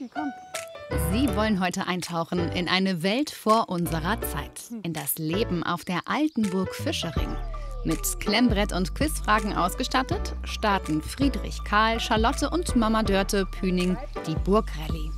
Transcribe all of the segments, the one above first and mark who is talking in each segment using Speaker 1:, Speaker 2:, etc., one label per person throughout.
Speaker 1: Mutti, komm.
Speaker 2: Sie wollen heute eintauchen in eine Welt vor unserer Zeit. In das Leben auf der alten Burg Fischering. Mit Klemmbrett und Quizfragen ausgestattet, starten Friedrich, Karl, Charlotte und Mama Dörte Püning die Burgrallye.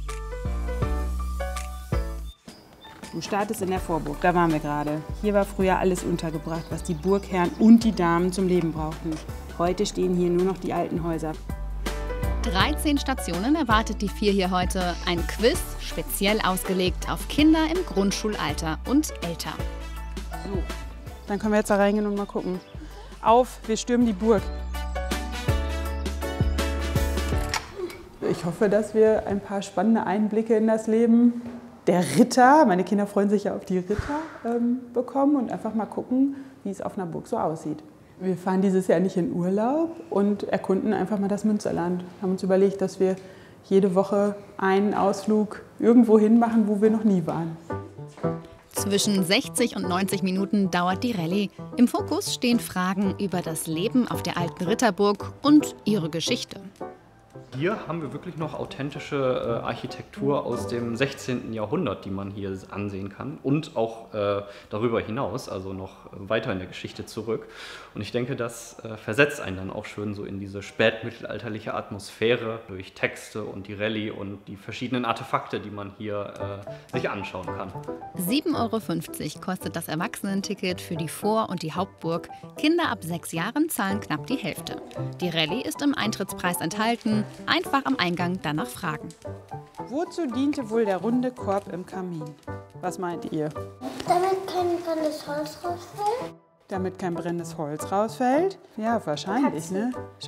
Speaker 1: Du startest in der Vorburg, da waren wir gerade. Hier war früher alles untergebracht, was die Burgherren und die Damen zum Leben brauchten. Heute stehen hier nur noch die alten Häuser.
Speaker 2: 13 Stationen erwartet die 4 hier heute. Ein Quiz, speziell ausgelegt auf Kinder im Grundschulalter und älter.
Speaker 1: So, dann können wir jetzt da reingehen und mal gucken. Auf, wir stürmen die Burg. Ich hoffe, dass wir ein paar spannende Einblicke in das Leben der Ritter, meine Kinder freuen sich ja auf die Ritter, bekommen und einfach mal gucken, wie es auf einer Burg so aussieht. Wir fahren dieses Jahr nicht in Urlaub und erkunden einfach mal das Münsterland. Wir haben uns überlegt, dass wir jede Woche einen Ausflug irgendwo hin machen, wo wir noch nie waren.
Speaker 2: Zwischen 60 und 90 Minuten dauert die Rallye. Im Fokus stehen Fragen über das Leben auf der alten Ritterburg und ihre Geschichte.
Speaker 3: Hier haben wir wirklich noch authentische Architektur aus dem 16. Jahrhundert, die man hier ansehen kann und auch darüber hinaus, also noch weiter in der Geschichte zurück. Und ich denke, das versetzt einen dann auch schön so in diese spätmittelalterliche Atmosphäre durch Texte und die Rallye und die verschiedenen Artefakte, die man hier sich anschauen kann.
Speaker 2: 7,50 € kostet das Erwachsenenticket für die Vor- und die Hauptburg. Kinder ab 6 Jahren zahlen knapp die Hälfte. Die Rallye ist im Eintrittspreis enthalten. Einfach am Eingang danach fragen.
Speaker 1: Wozu diente wohl der runde Korb im Kamin? Was meint ihr?
Speaker 4: Damit kein brennendes Holz rausfällt.
Speaker 1: Damit kein brennendes Holz rausfällt? Ja, wahrscheinlich, ne?